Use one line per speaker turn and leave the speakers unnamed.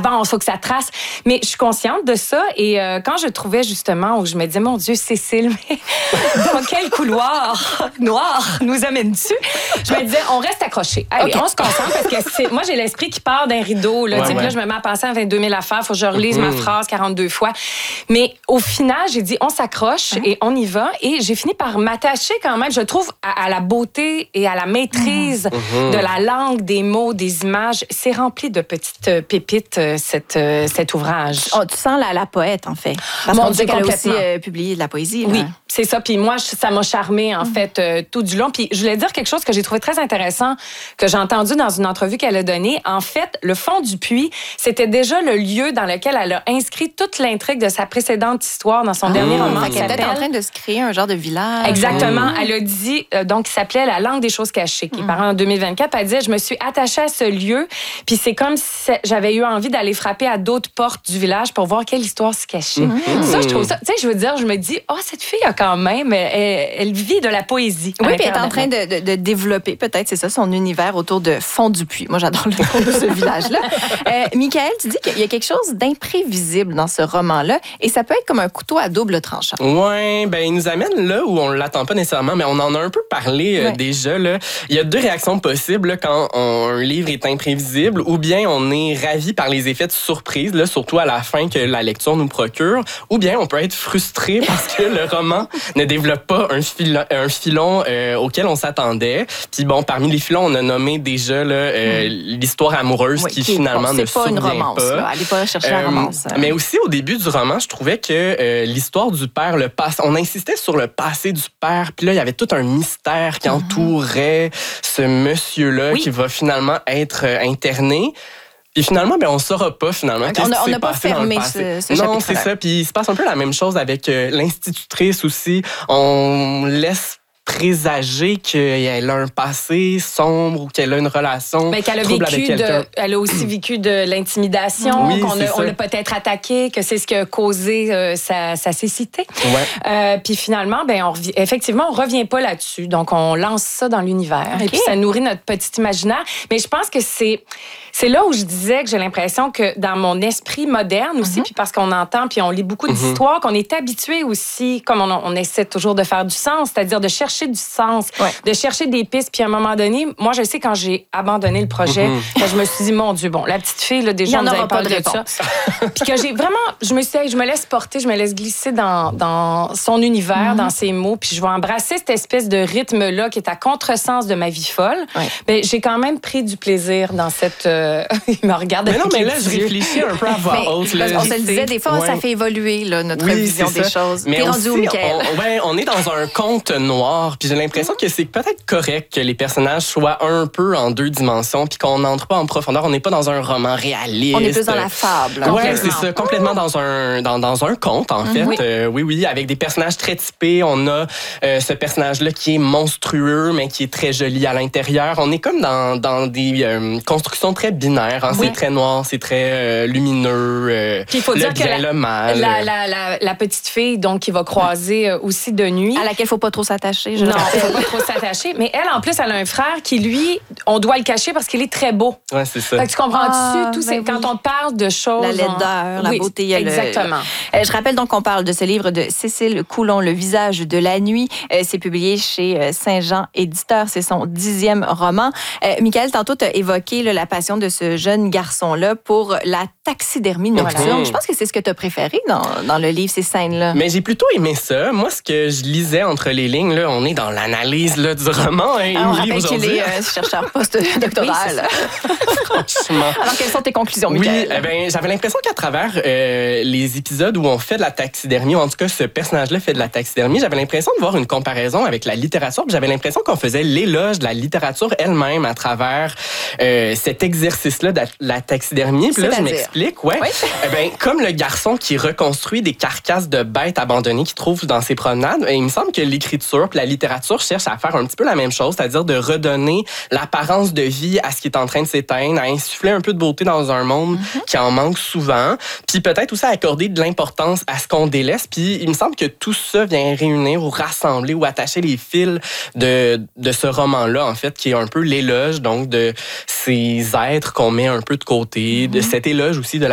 bon, il faut que ça trace. Mais je suis consciente de ça. Et quand je trouvais justement, où je me disais, mon Dieu, Cécile, mais dans quel couloir noir nous amènes-tu? Je me disais, on reste accrochés. Allez, on se concentre parce que moi, j'ai l'esprit qui part d'un rideau. Là, puis là, je me mets à penser à 22 000 affaires. Il faut que je relise ma phrase 42 fois. Mais au final, j'ai dit, on s'accroche et on y va. Et j'ai fini par m'attacher quand même, je trouve, à la beauté et à la maîtrise de la langue, des mots, des images. C'est rempli de petites pépites, cet ouvrage.
Oh, tu sens la poète, en fait. Parce qu'on dit qu'elle a aussi publié de la poésie. Là.
Oui, c'est ça. Puis moi, ça m'a charmée, en fait, tout du long. Puis je voulais dire quelque chose que j'ai trouvé très intéressant, que j'ai entendu dans une entrevue qu'elle a donnée. En fait, le fond du puits, c'était déjà le lieu dans lequel elle a inscrit toute l'intrigue de sa précédente histoire dans son dernier roman.
Elle était en train de se créer un genre de village.
Exactement. Elle a dit, donc, il s'appelait La langue des choses cachées, qui est paru en 2024. Elle disait, je me suis attachée à ce lieu, puis c'est comme si j'avais eu envie d'aller frapper à d'autres portes du village pour voir quelle histoire se cachait. Ça, je trouve ça, tu sais, je veux dire, je me dis, cette fille a quand même, elle vit de la poésie.
Oui, puis elle est en train de développer, peut-être, c'est ça, son univers autour de Fond du Puits. Moi, j'adore le nom de ce village-là. Michaël, tu dis qu'il y a quelque chose d'imprévisible dans ce roman-là, et ça peut être comme un couteau à double tranchant.
Oui, ben il nous amène là où on l'attend pas nécessairement, mais on en a un peu parlé déjà. Là. Il y a deux réactions possibles là, quand un livre est imprévisible, ou bien on est ravi par les effets de surprise, là, surtout à la fin que la lecture nous procure, ou bien on peut être frustré parce que le roman ne développe pas un filon auquel on s'attendait. Puis bon, parmi les filons, on a nommé déjà là, l'histoire amoureuse qui finalement ne survient pas.
C'est pas une romance, là. Allez pas chercher la romance.
Mais aussi, au début du roman, je trouvais que l'histoire du père, le passé, on insistait sur le passé du père, puis là, il y avait tout un mystère qui entourait ce monsieur-là qui va finalement être interné. Puis finalement, on ne saura pas finalement qu'est-ce qui s'est passé dans le passé.
Ce
non, c'est ça. Puis il se passe un peu la même chose avec l'institutrice aussi. On laisse présager qu'elle a un passé sombre ou qu'elle a une relation trouble avec quelqu'un.
Elle a aussi vécu de l'intimidation, on l'a peut-être attaqué, que c'est ce qui a causé sa cécité. Puis finalement, effectivement, on revient pas là-dessus. Donc, on lance ça dans l'univers. Et puis, ça nourrit notre petit imaginaire. Mais je pense que c'est là où je disais que j'ai l'impression que dans mon esprit moderne aussi, puis parce qu'on entend, puis on lit beaucoup d'histoires, qu'on est habitué aussi, comme on essaie toujours de faire du sens, c'est-à-dire de chercher du sens, de chercher des pistes. Puis à un moment donné, moi, je sais, quand j'ai abandonné le projet, je me suis dit, mon Dieu, la petite fille, là, déjà, on n'avait pas de ça. Puis que j'ai vraiment, je me suis dit, je me laisse porter, je me laisse glisser dans son univers, dans ses mots, puis je vais embrasser cette espèce de rythme-là qui est à contresens de ma vie folle. J'ai quand même pris du plaisir dans cette... il me regarde avec
mais là, je réfléchis un peu à voix haute.
On se le disait, des fois, ça fait évoluer là, notre vision des choses.
Mais
t'es rendu où, Michaël?
On est dans un conte noir. Puis j'ai l'impression que c'est peut-être correct que les personnages soient un peu en deux dimensions, puis qu'on n'entre pas en profondeur. On n'est pas dans un roman réaliste.
On est plus dans la fable.
Oui, c'est ça, complètement dans un conte, en fait. Oui, avec des personnages très typés. On a ce personnage-là qui est monstrueux, mais qui est très joli à l'intérieur. On est comme dans des constructions très binaires. Hein. C'est très noir, c'est très lumineux.
Puis il faut dire que
le mal.
La petite fille, donc, qui va croiser aussi de nuit.
À laquelle il ne faut pas trop s'attacher.
Non, il ne faut pas trop s'attacher. Mais elle, en plus, elle a un frère qui, lui, on doit le cacher parce qu'il est très beau.
Oui, c'est ça.
Fait que tu comprends-tu? Quand on parle de choses...
La laideur, la beauté.
Exactement.
Je rappelle donc qu'on parle de ce livre de Cécile Coulon, Le visage de la nuit. C'est publié chez Saint-Jean Éditeur. C'est son 10e roman. Michaël, tantôt, tu as évoqué la passion de ce jeune garçon-là pour la taxidermie nocturne. Je pense que c'est ce que tu as préféré dans le livre, ces scènes-là.
Mais j'ai plutôt aimé ça. Moi, ce que je lisais entre les lignes, là, on est dans l'analyse là, du roman.
On rappelle qu'il est chercheur post-doctoral.
Franchement.
Alors, quelles sont tes conclusions, Michaël?
Oui, j'avais l'impression qu'à travers les épisodes où on fait de la taxidermie, ou en tout cas, ce personnage-là fait de la taxidermie, j'avais l'impression de voir une comparaison avec la littérature. Puis j'avais l'impression qu'on faisait l'éloge de la littérature elle-même à travers cet exercice-là de la taxidermie. Puis là, je m'explique. Comme le garçon qui reconstruit des carcasses de bêtes abandonnées qu'il trouve dans ses promenades, il me semble que l'écriture puis la littérature cherche à faire un petit peu la même chose, c'est-à-dire de redonner l'apparence de vie à ce qui est en train de s'éteindre, à insuffler un peu de beauté dans un monde qui en manque souvent, puis peut-être aussi à accorder de l'importance à ce qu'on délaisse. Puis il me semble que tout ça vient réunir ou rassembler ou attacher les fils de ce roman-là, en fait, qui est un peu l'éloge donc de ces êtres qu'on met un peu de côté, de cet éloge aussi de la